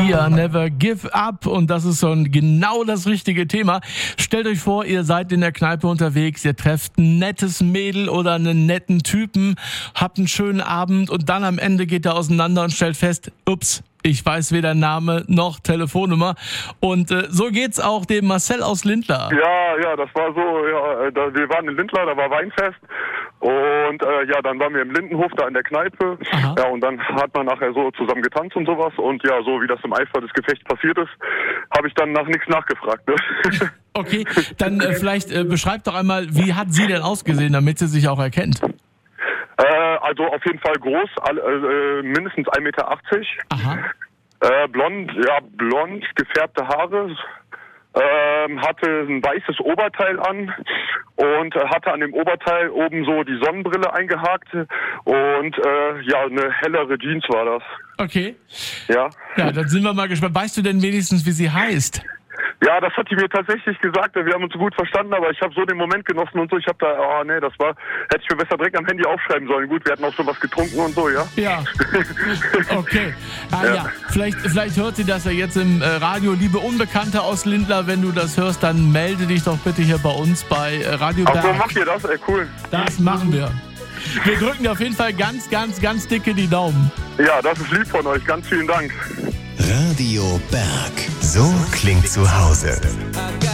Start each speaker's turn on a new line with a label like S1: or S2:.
S1: Sia, Never Give Up. Und das ist genau das richtige Thema. Stellt euch vor, ihr seid in der Kneipe unterwegs, ihr trefft ein nettes Mädel oder einen netten Typen, habt einen schönen Abend und dann am Ende geht er auseinander und stellt fest, ups, ich weiß weder Name noch Telefonnummer. Und so geht's auch dem Marcel aus Lindlar.
S2: Ja, das war so, wir waren in Lindlar, da war Weinfest. Und dann waren wir im Lindenhof da in der Kneipe.
S1: Aha.
S2: Ja, und dann hat man nachher so zusammen getanzt und sowas. Und ja, so wie das im Eifer des Gefechts passiert ist, habe ich dann nach nichts nachgefragt. Ne?
S1: Okay, dann vielleicht beschreibt doch einmal, wie hat sie denn ausgesehen, damit sie sich auch erkennt?
S2: Also auf jeden Fall groß, mindestens 1,80 Meter.
S1: Aha.
S2: Blond gefärbte Haare. Hatte ein weißes Oberteil an und hatte an dem Oberteil oben so die Sonnenbrille eingehakt und eine hellere Jeans war das.
S1: Okay.
S2: Ja.
S1: Ja, dann sind wir mal gespannt. Weißt du denn wenigstens, wie sie heißt?
S2: Ja, das hat die mir tatsächlich gesagt. Wir haben uns gut verstanden, aber ich habe so den Moment genossen und so. Ich habe hätte ich mir besser direkt am Handy aufschreiben sollen. Gut, wir hatten auch schon was getrunken und so, ja. Ja.
S1: Okay. Ja. Vielleicht hört sie das ja jetzt im Radio. Liebe Unbekannte aus Lindlar, wenn du das hörst, dann melde dich doch bitte hier bei uns bei Radio Berg.
S2: Ach so, macht ihr das? Cool.
S1: Das machen wir. Wir drücken dir auf jeden Fall ganz, ganz, ganz dicke die Daumen.
S2: Ja, das ist lieb von euch. Ganz vielen Dank.
S3: Radio Berg. So klingt zu Hause.